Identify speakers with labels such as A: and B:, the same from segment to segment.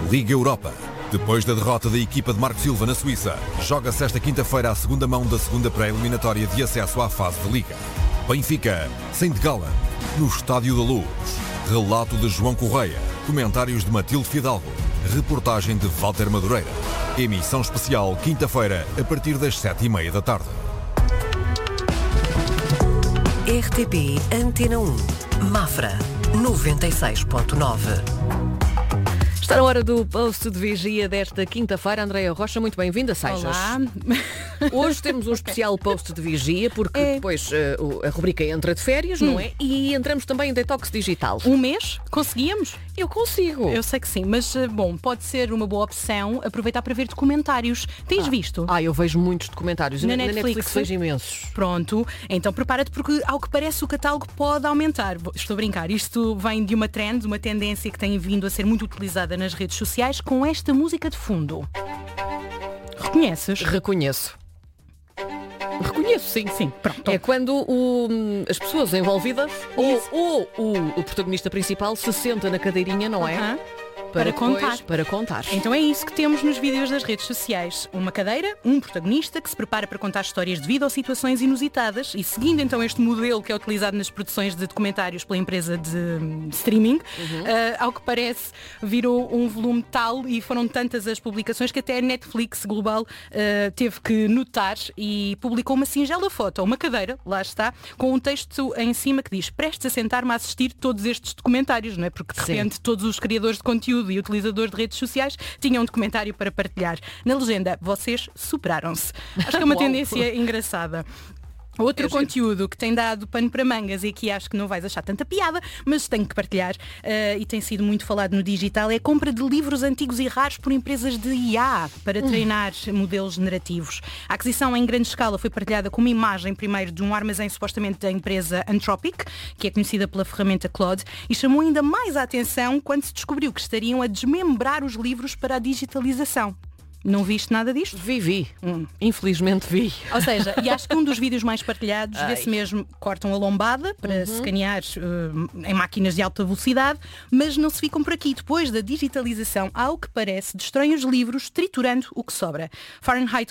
A: Liga Europa. Depois da derrota da equipa de Marco Silva na Suíça, joga-se esta quinta-feira a segunda mão da segunda pré-eliminatória de acesso à fase de Liga. Benfica, St. Gallen, no Estádio da Luz. Relato de João Correia, comentários de Matilde Fidalgo, reportagem de Walter Madureira. Emissão especial quinta-feira a partir das 7h30 da tarde.
B: RTP Antena 1, Mafra, 96.9.
C: Está na hora do post de vigia desta quinta-feira. Andreia Rocha, muito bem-vinda, sejas.
D: Olá.
C: Hoje temos um especial post de vigia, porque depois a rubrica entra de férias, não é? E entramos também em detox digital.
D: Um mês? Conseguíamos?
C: Eu consigo.
D: Eu sei que sim, mas bom, pode ser uma boa opção aproveitar para ver documentários. Tens visto?
C: Eu vejo muitos documentários.
D: Na
C: Na
D: Netflix
C: Netflix vejo imensos.
D: Pronto, então prepara-te porque ao que parece o catálogo pode aumentar. Estou a brincar, isto vem de uma trend, uma tendência que tem vindo a ser muito utilizada nas redes sociais com esta música de fundo. Reconheces?
C: Reconheço, sim.
D: Sim, pronto.
C: É quando as pessoas envolvidas ou o protagonista principal se senta na cadeirinha, não é?
D: Aham.
C: Para
D: contar.
C: Para contar.
D: Então é isso que temos nos vídeos das redes sociais. Uma cadeira, um protagonista que se prepara para contar histórias de vida ou situações inusitadas e seguindo então este modelo que é utilizado nas produções de documentários pela empresa de streaming, ao que parece virou um volume tal e foram tantas as publicações que até a Netflix Global teve que notar e publicou uma singela foto, uma cadeira, lá está, com um texto em cima que diz: prestes a sentar-me a assistir todos estes documentários, não é? Porque de repente todos os criadores de conteúdo e utilizadores de redes sociais tinham um documentário para partilhar. Na legenda, vocês superaram-se. Acho que é uma tendência engraçada. Outro conteúdo que tem dado pano para mangas e aqui acho que não vais achar tanta piada, mas tenho que partilhar e tem sido muito falado no digital, é a compra de livros antigos e raros por empresas de IA para treinar modelos generativos. A aquisição em grande escala foi partilhada com uma imagem primeiro de um armazém supostamente da empresa Anthropic, que é conhecida pela ferramenta Claude, e chamou ainda mais a atenção quando se descobriu que estariam a desmembrar os livros para a digitalização. Não viste nada disto?
C: Vi. Infelizmente vi.
D: Ou seja, e acho que um dos vídeos mais partilhados desse mesmo cortam a lombada para escanear em máquinas de alta velocidade, mas não se ficam por aqui. Depois da digitalização, ao que parece, destroem os livros, triturando o que sobra. Fahrenheit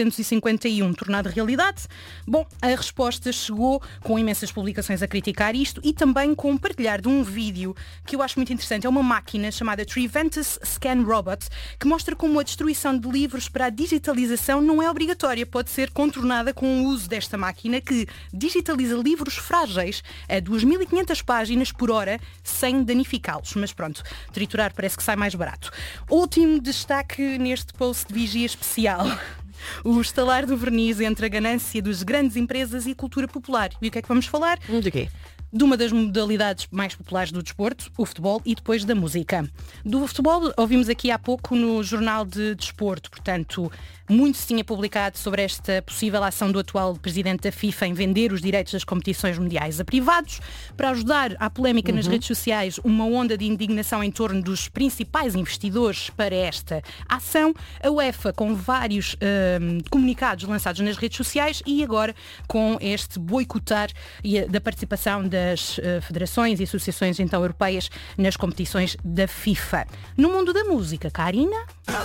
D: 451 tornado realidade? Bom, a resposta chegou com imensas publicações a criticar isto e também com partilhar de um vídeo que eu acho muito interessante. É uma máquina chamada Triventus Scan Robot que mostra como a destruição de livros para a digitalização não é obrigatória, pode ser contornada com o uso desta máquina que digitaliza livros frágeis a 2.500 páginas por hora sem danificá-los. Mas pronto, triturar parece que sai mais barato. Último destaque neste post de vigia especial. O estalar do verniz entre a ganância das grandes empresas e a cultura popular. E o que é que vamos falar?
C: De quê?
D: De uma das modalidades mais populares do desporto, o futebol, e depois da música. Do futebol ouvimos aqui há pouco no Jornal de Desporto, portanto, muito se tinha publicado sobre esta possível ação do atual presidente da FIFA em vender os direitos das competições mundiais a privados. Para ajudar à polémica nas redes sociais, uma onda de indignação em torno dos principais investidores para esta ação, a UEFA com vários comunicados lançados nas redes sociais e agora com este boicotar da participação das federações e associações então europeias nas competições da FIFA. No mundo da música, Karina?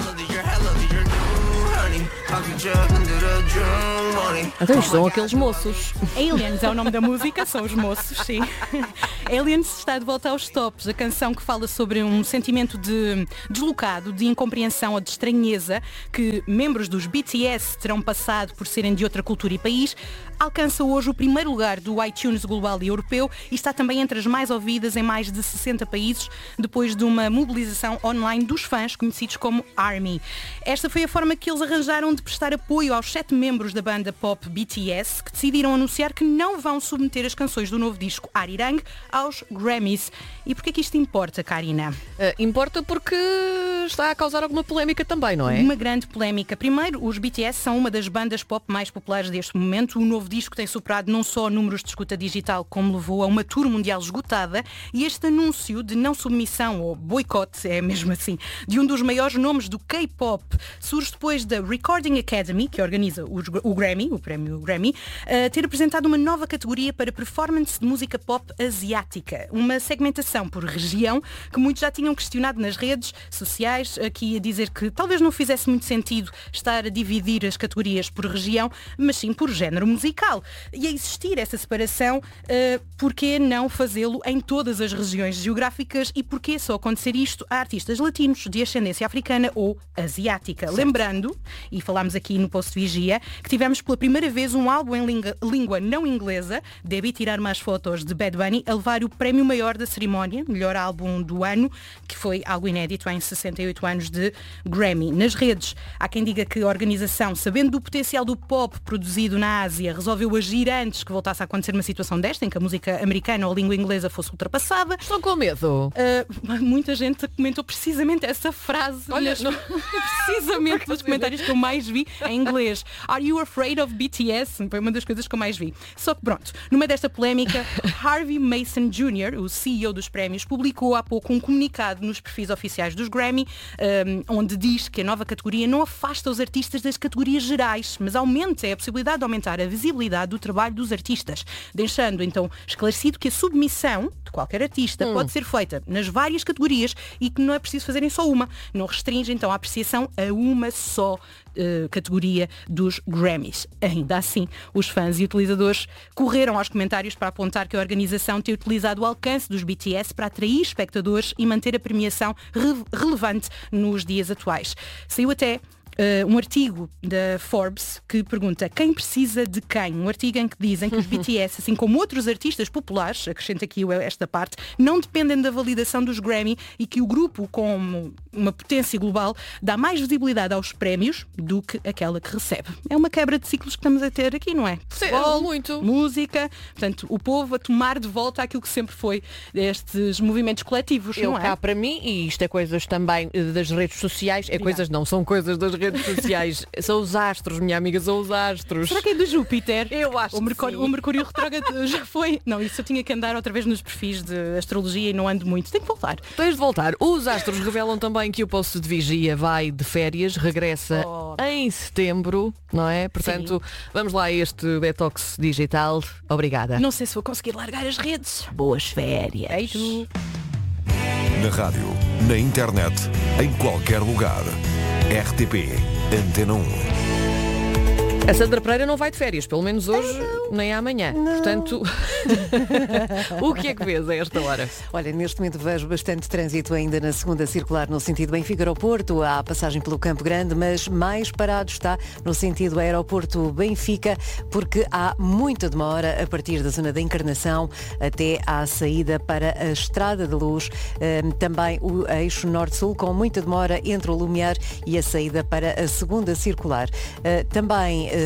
C: Então isto são aqueles moços.
D: Aliens é o nome da música, são os moços, sim. Aliens está de volta aos tops, a canção que fala sobre um sentimento de deslocado, de incompreensão ou de estranheza que membros dos BTS terão passado por serem de outra cultura e país, alcança hoje o primeiro lugar do iTunes global e europeu e está também entre as mais ouvidas em mais de 60 países, depois de uma mobilização online dos fãs, conhecidos como ARMY. Esta foi a forma que eles arranjaram de prestar apoio aos 7 membros da banda pop BTS, que decidiram anunciar que não vão submeter as canções do novo disco Arirang aos Grammys. E porquê que isto importa, Karina?
C: Importa porque está a causar alguma polémica também, não é?
D: Uma grande polémica. Primeiro, os BTS são uma das bandas pop mais populares deste momento. O novo disco tem superado não só números de escuta digital, como levou a uma tour mundial esgotada. E este anúncio de não submissão ou boicote, é mesmo assim, de um dos maiores nomes do K-pop, surge depois da Recording Academy, que organiza o Grammy, o prémio Grammy, ter apresentado uma nova categoria para performance de música pop asiática. Uma segmentação por região que muitos já tinham questionado nas redes sociais sociais aqui a dizer que talvez não fizesse muito sentido estar a dividir as categorias por região, mas sim por género musical. E a existir essa separação, porquê não fazê-lo em todas as regiões geográficas e porquê só acontecer isto a artistas latinos de ascendência africana ou asiática? Certo. Lembrando, e falámos aqui no Post Vigia, que tivemos pela primeira vez um álbum em língua não inglesa, Debí Tirar Mais Fotos, de Bad Bunny, a levar o prémio maior da cerimónia, melhor álbum do ano, que foi algo inédito em 68 anos de Grammy. Nas redes, há quem diga que a organização, sabendo do potencial do pop produzido na Ásia, resolveu agir antes que voltasse a acontecer uma situação desta, em que a música americana ou a língua inglesa fosse ultrapassada.
C: Estão com medo?
D: Muita gente comentou precisamente essa frase. Olha, precisamente dos comentários que eu mais vi em inglês. Are you afraid of BTS? Foi uma das coisas que eu mais vi. Só que pronto, no meio desta polémica, Harvey Mason Jr., o CEO dos prémios, publicou há pouco um comunicado nos perfis oficiais dos Grammy, onde diz que a nova categoria não afasta os artistas das categorias gerais, mas aumenta a possibilidade de aumentar a visibilidade do trabalho dos artistas, deixando então esclarecido que a submissão de qualquer artista pode ser feita nas várias categorias e que não é preciso fazerem só uma. Não restringe então a apreciação a uma só categoria dos Grammys. Ainda assim, os fãs e utilizadores correram aos comentários para apontar que a organização tem utilizado o alcance dos BTS para atrair espectadores e manter a premiação relevante nos dias atuais. Saiu até um artigo da Forbes que pergunta quem precisa de quem? Um artigo em que dizem que os BTS, assim como outros artistas populares, acrescento aqui esta parte, não dependem da validação dos Grammy e que o grupo, como uma potência global, dá mais visibilidade aos prémios do que aquela que recebe. É uma quebra de ciclos que estamos a ter aqui, não é?
C: Futebol, muito.
D: Música, portanto, o povo a tomar de volta aquilo que sempre foi estes movimentos coletivos, não é?
C: Cá para mim, e isto é coisas também das redes sociais, não são coisas das redes sociais, são os astros, minha amiga, são os astros.
D: Será que é do Júpiter?
C: Eu acho
D: o Mercúrio retrógrado já foi. Não, isso eu tinha que andar outra vez nos perfis de astrologia e não ando muito. Tenho que voltar.
C: Tens de voltar. Os astros revelam também que o Posto de Vigia vai de férias, regressa em setembro, não é? Portanto, vamos lá a este detox digital. Obrigada.
D: Não sei se vou conseguir largar as redes. Boas férias.
C: Beijo.
A: Na rádio, na internet, em qualquer lugar. RTP Antena 1.
C: A Sandra Pereira não vai de férias, pelo menos hoje, nem amanhã.
E: Não.
C: Portanto, o que é que vês a esta hora?
E: Olha, neste momento vejo bastante trânsito ainda na segunda circular no sentido Benfica-Aeroporto. Há passagem pelo Campo Grande, mas mais parado está no sentido Aeroporto-Benfica, porque há muita demora a partir da zona da Encarnação até à saída para a Estrada da Luz. Também o eixo Norte-Sul, com muita demora entre o Lumiar e a saída para a segunda circular. Também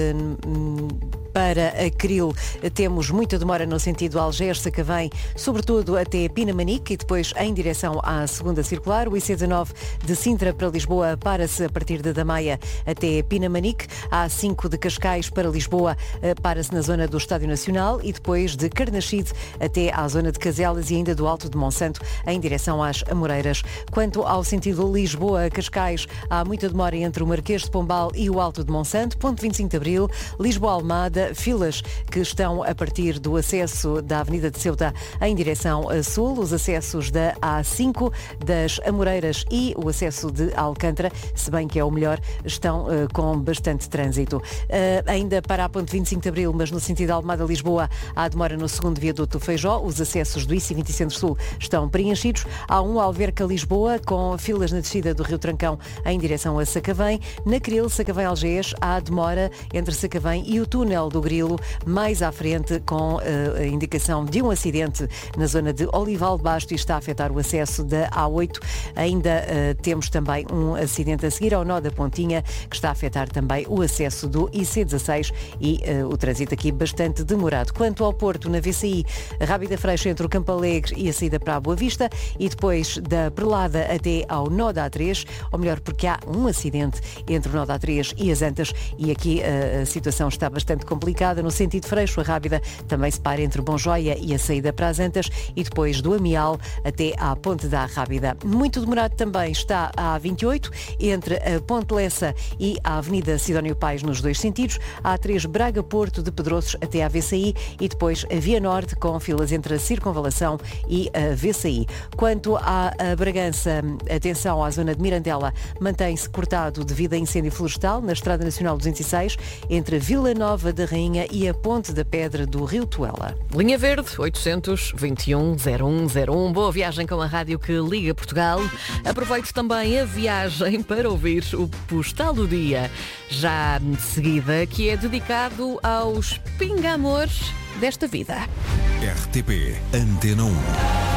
E: para a Cril temos muita demora no sentido Algés-Sacavém, sobretudo até Pinamanique e depois em direção à segunda circular. O IC19 de Sintra para Lisboa para-se a partir de Damaia até Pinamanique. A A5 de Cascais para Lisboa para-se na zona do Estádio Nacional e depois de Carnaxide até à zona de Caselas e ainda do Alto de Monsanto em direção às Amoreiras. Quanto ao sentido Lisboa-Cascais, há muita demora entre o Marquês de Pombal e o Alto de Monsanto. Ponto 25 de Abril, Lisboa-Almada, filas que estão a partir do acesso da Avenida de Ceuta em direção a sul, os acessos da A5, das Amoreiras e o acesso de Alcântara, se bem que é o melhor, estão com bastante trânsito. Ainda para a ponte 25 de Abril, mas no sentido Almada-Lisboa, há demora no segundo viaduto do Feijó, os acessos do IC20 e Centro-Sul estão preenchidos. Há um Alverca-Lisboa com filas na descida do Rio Trancão em direção a Sacavém. Na Cril, Sacavém-Algés, há demora entre Sacavém e o túnel do Grilo, mais à frente, com a indicação de um acidente na zona de Olival de Basto e está a afetar o acesso da A8. Ainda temos também um acidente a seguir ao nó da Pontinha, que está a afetar também o acesso do IC16 e o trânsito aqui bastante demorado. Quanto ao Porto, na VCI, Rábida Freixo entre o Campo Alegre e a saída para a Boa Vista e depois da Prelada até ao nó da A3, ou melhor, porque há um acidente entre o nó da A3 e as Antas e aqui a situação está bastante complicada complicada no sentido Freixo-Rábida, também se para entre Bom Joia e a saída para as Antas e depois do Amial até à Ponte da Rábida. Muito demorado também está a A28 entre a Ponte Lessa e a Avenida Sidónio Pais nos dois sentidos, a A3 Braga-Porto de Pedroços até à VCI e depois a Via Norte com filas entre a Circunvalação e a VCI. Quanto à Bragança, atenção à zona de Mirandela, mantém-se cortado devido a incêndio florestal na Estrada Nacional 206 entre Vila Nova da Rainha e a Ponte da Pedra do Rio Tuela.
C: Linha Verde, 821-0101. Boa viagem com a rádio que liga Portugal. Aproveite também a viagem para ouvir o Postal do Dia, já de seguida, que é dedicado aos pingamores desta vida.
A: RTP Antena 1.